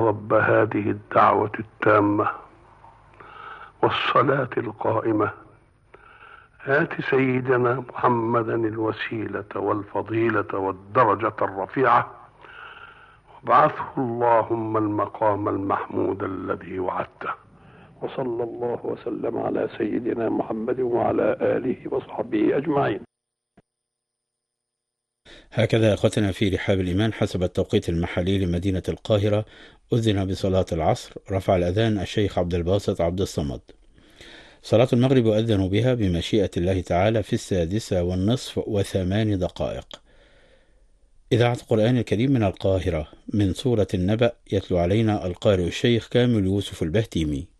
رب هذه الدعوة التامة والصلاة القائمة آت سيدنا محمدا الوسيلة والفضيلة والدرجة الرفيعة وابعثه اللهم المقام المحمود الذي وعدته. وصلى الله وسلم على سيدنا محمد وعلى آله وصحبه أجمعين. هكذا أخوتنا في رحاب الإيمان حسب التوقيت المحلي لمدينة القاهرة أذن بصلاة العصر. رفع الأذان الشيخ عبد الباسط عبد الصمد. صلاة المغرب يؤذن بها بمشيئة الله تعالى في 6:08. إذاعة القرآن الكريم من القاهرة، من سورة النبأ، يتلو علينا القارئ الشيخ كامل يوسف البهتيمي.